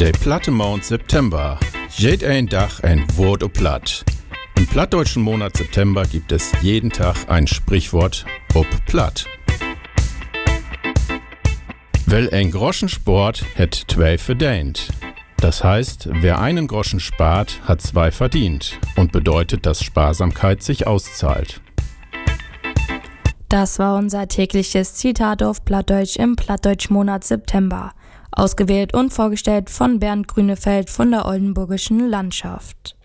Der platte Monat September. Jed ein Dach ein Wort o platt. Im plattdeutschen Monat September gibt es jeden Tag ein Sprichwort ob platt. Weil ein Groschensport het zwei verdient. Das heißt, wer einen Groschen spart, hat zwei verdient und bedeutet, dass Sparsamkeit sich auszahlt. Das war unser tägliches Zitat auf Plattdeutsch im Plattdeutsch-Monat September. Ausgewählt und vorgestellt von Bernd Grünefeld von der Oldenburgischen Landschaft.